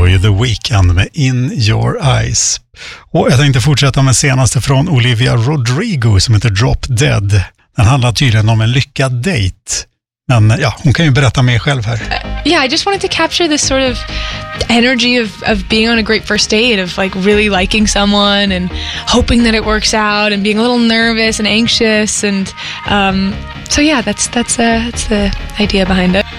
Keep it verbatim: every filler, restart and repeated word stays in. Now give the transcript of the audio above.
var ju The Weeknd med In Your Eyes. Och jag tänkte fortsätta med senaste från Olivia Rodrigo som heter Drop Dead. Den handlar tydligen om en lyckad dejt. Men ja, hon kan ju berätta mer själv här. Uh, yeah, I just wanted to capture this sort of energy of, of being on a great first date, of like really liking someone and hoping that it works out and being a little nervous and anxious. And um, so yeah, that's, that's, uh, that's the idea behind it.